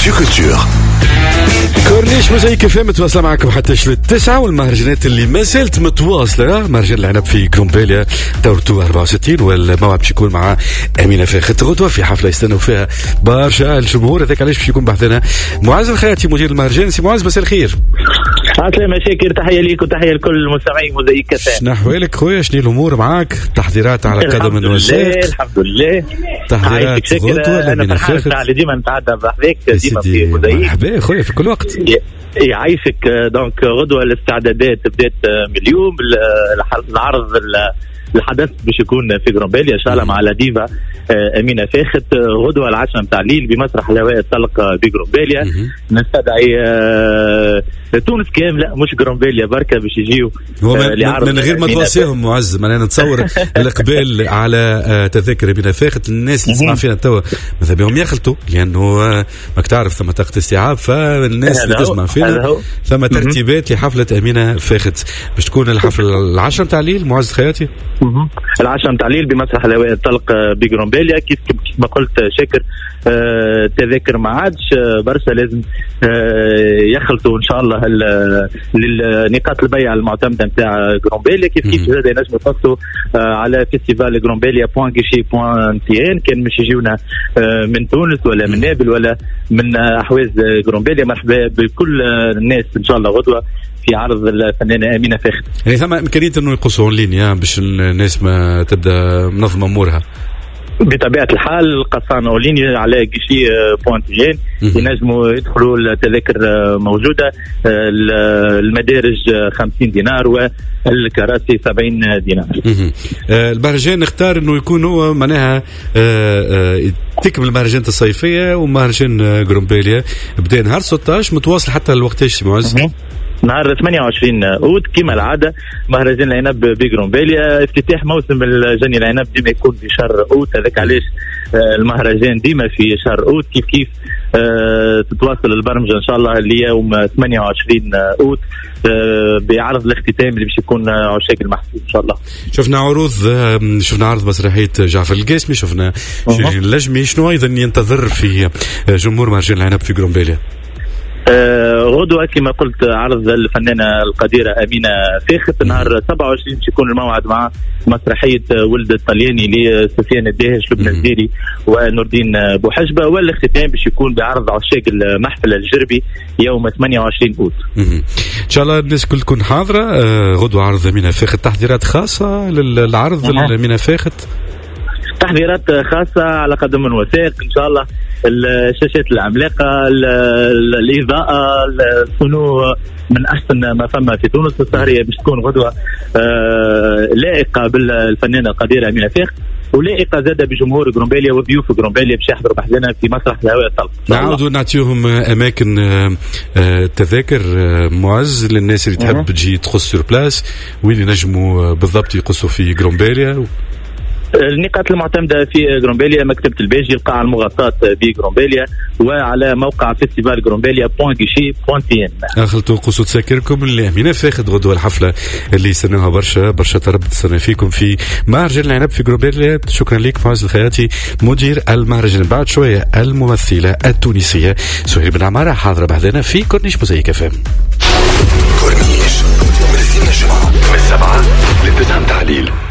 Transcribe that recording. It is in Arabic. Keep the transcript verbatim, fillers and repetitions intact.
أكتو كولتور. كورنيش موزايك اف ام متواصله معكم حتى التسعة، والمهرجانات اللي ما زالت متواصله. مهرجان العنب في كرومبيليا دورته أربعة وستين، والموعد باش يكون مع امينه فاخت غدوه في حفله يستنوا فيها برشا الجمهور. هذاك علاش باش يكون بحثنا معز الخياتي مدير المهرجان. سي معز مساء الخير. عسلامة شاكر، تحية ليك وتحية لكل مستمعي موزايك اف ام. شنو أحوالك خويا؟ شنو الأمور معاك؟ تحضيرات على قدم وساق؟ الحمد لله. تحضيرات غدوة أنا فرحان اللي ديما نتعدى بحذاك ديما في موزايك. مرحبا خويا في كل وقت. يعيشك. دونك غدوة الاستعدادات بدات من اليوم. العرض الحدث باش يكون في كرومبيليا ان شاء الله مع لديفا امينه فاخت. غدوه العشرة نتاع الليل بمسرح الهواء الطلق بكرومبيليا. نستدعي تونس كامله مش كرومبيليا بركه باش يجيو من غير ما توصيهم معز. انا نتصور الاقبال على تذاكر امينه فاخت. الناس اللي تسمع فينا توا ماذا بهم يخلطوا، لانه ماك تعرف ثم طاقه استيعاب. فالناس اللي تسمع فينا ثم ترتيبات لحفله امينه فاخت باش تكون الحفله العشرة نتاع الليل. معز خياتي العشرة نتاع الليل بمسرح الهواء الطلق بكرومبيليا. كيف كيف ما قلت شاكر، آه تذاكر ما عادش برشا، لازم آه يخلطوا ان شاء الله للنقاط البيع المعتمده نتاع كرومبيليا. كيف كيف زاد ينجموا يفصلوا آه على فيستيفال كرومبيليا بوان كيشي بوان تي ان. كان مش يجيونا آه من تونس ولا من نابل ولا من احواز كرومبيليا. مرحبا بكل الناس ان شاء الله غدوه في عرض الفنانه امينه فاخت. يعني ثم امكانيه انه يقصوا اونلاين باش الناس ما تبدا منظمه امورها؟ بطبيعه الحال قصان اونلاين على كيشي بوانتيين ينجموا يدخلوا. التذاكر موجوده، المدارج خمسين دينار والكراسي سبعين دينار. المهرجان اختار انه يكون هو معناها تكمل المهرجانات الصيفيه ومهرجان كرومبيليا بدا نهار ستة عشر متواصل حتى الوقتاش معز؟ نهار ثمانية وعشرين أوت كما العادة مهرجان العنب بكرومبيليا. افتتاح موسم الجني العنب ديما يكون في شهر أوت، هذاك علاش المهرجان ديما في شهر أوت. كيف كيف أه تتواصل البرمجة إن شاء الله اليوم ثمانية وعشرين أوت أه بعرض الاختتام اللي باش يكون عشاق المحفوظ إن شاء الله. شفنا عروض، شفنا عرض مسرحية جعفر القاسمي، شفنا شيرين اللجمي. شنو أيضا ينتظر في جمهور مهرجان العنب في كرومبيليا؟ آه غدوة كما قلت عرض الفنانة القديرة أمينة فاخت. نهار سبعة وعشرين يكون الموعد مع مسرحية ولد الطلياني لسفيان الداهش لبنى الزيري ونوردين بوحجبة. والاختتام باش يكون بعرض عشاق المحفل الجربي يوم ثمانية وعشرين أوت. إن شاء الله الناس كل تكون حاضرة. آه غدوة عرض أمينة فاخت، تحضيرات خاصة للعرض أمينة فاخت؟ تحضيرات خاصة على قدم وساق إن شاء الله. الشاشات العملاقة، الإضاءة، الفنو من أحسن ما فما في تونس. السهرية باش تكون غدوة آه لائقة بالفنانة القديرة أمينة فاخت، ولائقة زادة بجمهور كرومبيليا وضيوف كرومبيليا باش يحضروا بحذنا في مسرح الهواء الطلق. نعاودوا نعطيهم أماكن التذاكر معز للناس اللي تحب تجي تقص سور بلاس، وين ينجموا بالضبط يقصوا في كرومبيليا. النقاط المعتمدة في كرومبيليا مكتبة الباجي، القاعة المغطاة بكرومبيليا، وعلى موقع فيستيفال كرومبيليا بوان كيشي بوان تي ان. أخلطوا قصوا تسكركم اللي أمينة فاخت غدوة الحفلة اللي يستنوها برشا برشا ترب تستنى فيكم في مهرجان العنب في كرومبيليا. شكرا لك معز الخياتي مدير المهرجان. بعد شوية الممثلة التونسية سهير بن عمارة حاضرة بعدنا في كورنيش موزايك اف ام. كورنيش من السبعة للتسعة نتاع الليل.